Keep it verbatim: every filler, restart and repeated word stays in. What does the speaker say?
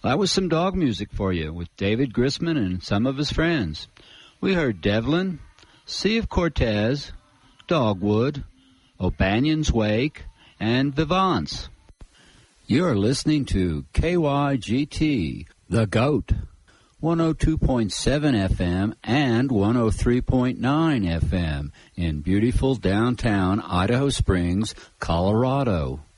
That was some dog music for you with David Grisman and some of his friends. We heard Devlin, Sea of Cortez, Dogwood, O'Banion's Wake, and Vivance. You're listening to K Y G T, The Goat, one oh two point seven F M and one oh three point nine F M in beautiful downtown Idaho Springs, Colorado.